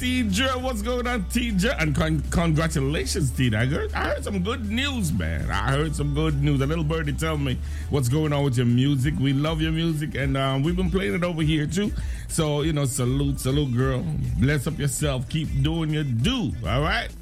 Tidra, what's going on, Tidra? And congratulations, Tidra. I heard some good news, man. I heard some good news. A little birdie tell me what's going on with your music. We love your music, and we've been playing it over here, too. So, salute, girl. Bless up yourself. Keep doing your do, all right?